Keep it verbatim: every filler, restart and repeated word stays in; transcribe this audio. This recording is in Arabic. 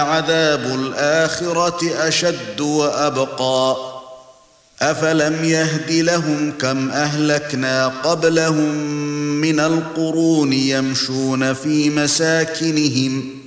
عذاب الآخرة أشد وأبقى أفلم يهد لهم كم أهلكنا قبلهم من القرون يمشون في مساكنهم